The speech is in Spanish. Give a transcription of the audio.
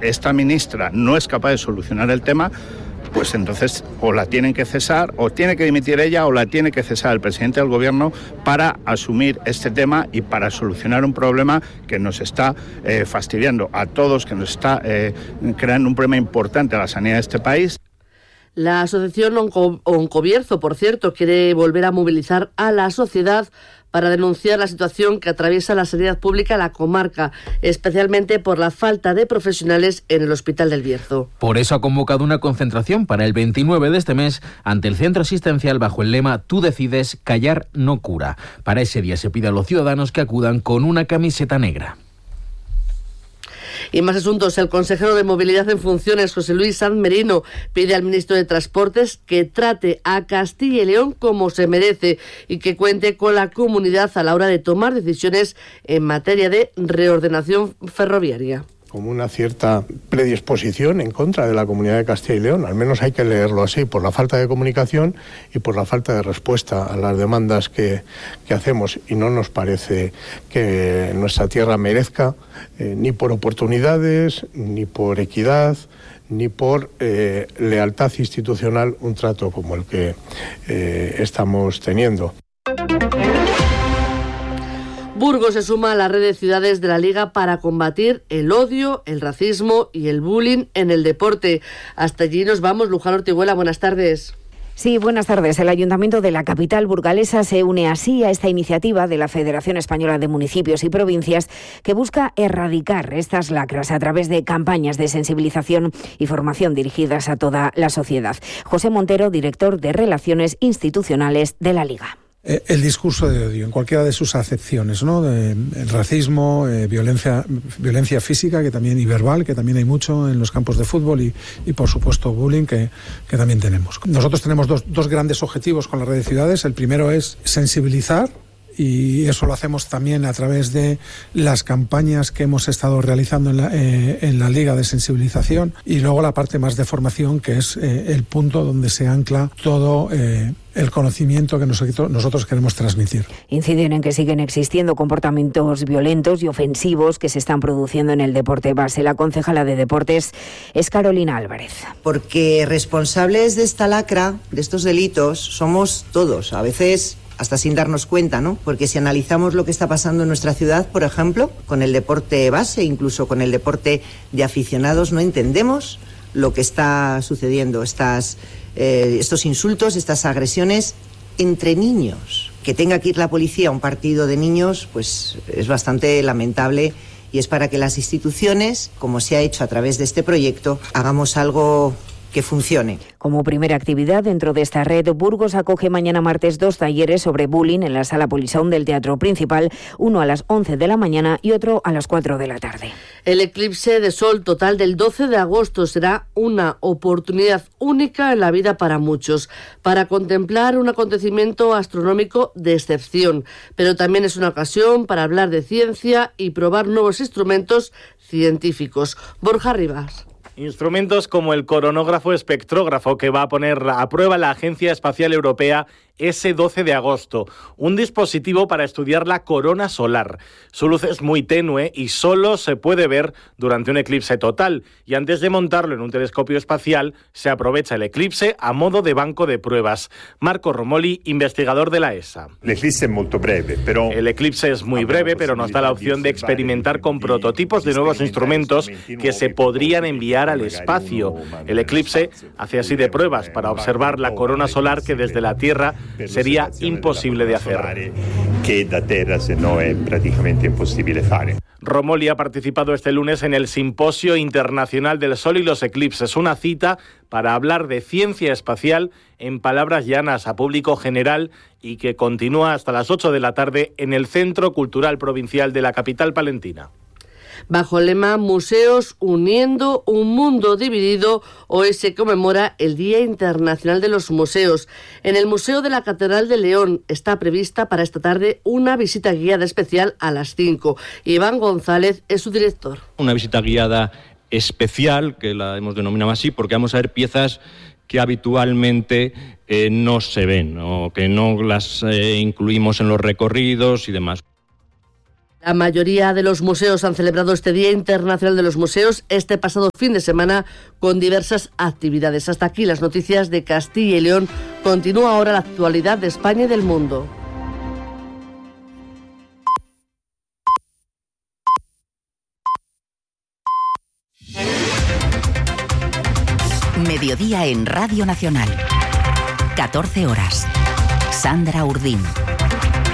esta ministra no es capaz de solucionar el tema, pues entonces o la tienen que cesar, o tiene que dimitir ella, o la tiene que cesar el presidente del gobierno para asumir este tema y para solucionar un problema que nos está fastidiando a todos, que nos está creando un problema importante a la sanidad de este país. La asociación Oncobierzo, por cierto, quiere volver a movilizar a la sociedad para denunciar la situación que atraviesa la sanidad pública en la comarca, especialmente por la falta de profesionales en el Hospital del Bierzo. Por eso ha convocado una concentración para el 29 de este mes ante el centro asistencial bajo el lema «Tú decides, callar no cura». Para ese día se pide a los ciudadanos que acudan con una camiseta negra. Y más asuntos. El consejero de Movilidad en funciones, José Luis Sanz Merino, pide al ministro de Transportes que trate a Castilla y León como se merece y que cuente con la comunidad a la hora de tomar decisiones en materia de reordenación ferroviaria. Como una cierta predisposición en contra de la Comunidad de Castilla y León, al menos hay que leerlo así, por la falta de comunicación y por la falta de respuesta a las demandas que hacemos, y no nos parece que nuestra tierra merezca ni por oportunidades, ni por equidad, ni por lealtad institucional un trato como el que estamos teniendo. Burgos se suma a la red de ciudades de la Liga para combatir el odio, el racismo y el bullying en el deporte. Hasta allí nos vamos. Luján Ortiguela, buenas tardes. Sí, buenas tardes. El Ayuntamiento de la capital burgalesa se une así a esta iniciativa de la Federación Española de Municipios y Provincias que busca erradicar estas lacras a través de campañas de sensibilización y formación dirigidas a toda la sociedad. José Montero, director de Relaciones Institucionales de la Liga. El discurso de odio, en cualquiera de sus acepciones, ¿no? El racismo, violencia física que también y verbal, que también hay mucho en los campos de fútbol y por supuesto bullying que también tenemos. Nosotros tenemos dos grandes objetivos con la red de ciudades. El primero es sensibilizar, y eso lo hacemos también a través de las campañas que hemos estado realizando en la Liga de sensibilización, y luego la parte más de formación, que es el punto donde se ancla todo el conocimiento que nosotros queremos transmitir. Inciden en que siguen existiendo comportamientos violentos y ofensivos que se están produciendo en el deporte base. La concejala de Deportes es Carolina Álvarez. Porque responsables de esta lacra, de estos delitos, somos todos, a veces hasta sin darnos cuenta, ¿no? Porque si analizamos lo que está pasando en nuestra ciudad, por ejemplo, con el deporte base, incluso con el deporte de aficionados, no entendemos lo que está sucediendo, estos insultos, estas agresiones entre niños. Que tenga que ir la policía a un partido de niños, pues es bastante lamentable, y es para que las instituciones, como se ha hecho a través de este proyecto, hagamos algo que funcione. Como primera actividad dentro de esta red, Burgos acoge mañana martes 2 talleres sobre bullying en la Sala Polisón del Teatro Principal, uno a las 11 de la mañana y otro a las 4 de la tarde. El eclipse de sol total del 12 de agosto será una oportunidad única en la vida para muchos, para contemplar un acontecimiento astronómico de excepción, pero también es una ocasión para hablar de ciencia y probar nuevos instrumentos científicos. Borja Rivas. Instrumentos como el coronógrafo espectrógrafo que va a poner a prueba la Agencia Espacial Europea ese 12 de agosto, un dispositivo para estudiar la corona solar. Su luz es muy tenue y solo se puede ver durante un eclipse total, y antes de montarlo en un telescopio espacial se aprovecha el eclipse a modo de banco de pruebas. Marco Romoli, investigador de la ESA. El eclipse es muy breve, pero nos da la opción de experimentar con prototipos de nuevos instrumentos que se podrían enviar al espacio. El eclipse hace así de pruebas para observar la corona solar que desde la Tierra sería imposible de hacer. Que da Terra se no es prácticamente imposible fare. Romoli ha participado este lunes en el Simposio Internacional del Sol y los Eclipses, una cita para hablar de ciencia espacial en palabras llanas a público general y que continúa hasta las 8 de la tarde en el Centro Cultural Provincial de la capital palentina. Bajo el lema Museos uniendo un mundo dividido, hoy se conmemora el Día Internacional de los Museos. En el Museo de la Catedral de León está prevista para esta tarde una visita guiada especial a las 5. Iván González es su director. Una visita guiada especial, que la hemos denominado así, porque vamos a ver piezas que habitualmente no se ven o que no las incluimos en los recorridos y demás. La mayoría de los museos han celebrado este Día Internacional de los Museos este pasado fin de semana con diversas actividades. Hasta aquí las noticias de Castilla y León. Continúa ahora la actualidad de España y del mundo. Mediodía en Radio Nacional. 14 horas. Sandra Urdín.